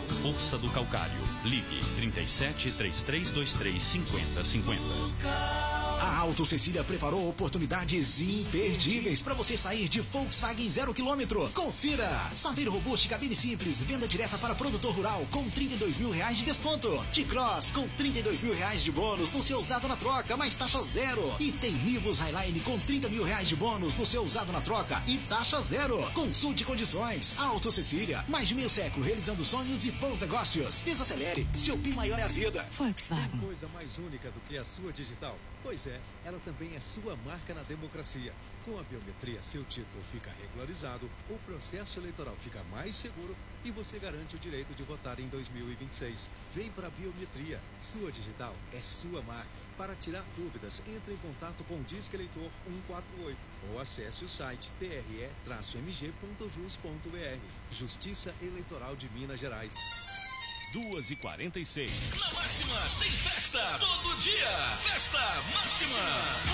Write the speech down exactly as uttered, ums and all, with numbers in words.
A força do calcário. Ligue trinta e sete, trinta e três, vinte e três, cinquenta, cinquenta. A Auto Cecília preparou oportunidades imperdíveis para você sair de Volkswagen zero quilômetro. Confira! Saveiro Robuste cabine simples, venda direta para produtor rural com trinta e dois mil reais de desconto. T-Cross com trinta e dois mil reais de bônus no seu usado na troca, mais taxa zero. E tem Nivus Highline com trinta mil reais de bônus no seu usado na troca e taxa zero. Consulte condições. Auto Cecília, mais de meio século realizando sonhos e bons negócios. Desacelere, seu P I maior é a vida. Volkswagen. Tem coisa mais única do que a sua digital? Pois é, ela também é sua marca na democracia. Com a biometria, seu título fica regularizado, o processo eleitoral fica mais seguro e você garante o direito de votar em dois mil e vinte e seis. Vem para a biometria. Sua digital é sua marca. Para tirar dúvidas, entre em contato com o Disque Eleitor cento e quarenta e oito ou acesse o site t r e m g ponto jus ponto b r. Justiça Eleitoral de Minas Gerais. duas e quarenta e seis. Na Máxima tem festa todo dia. Festa Máxima.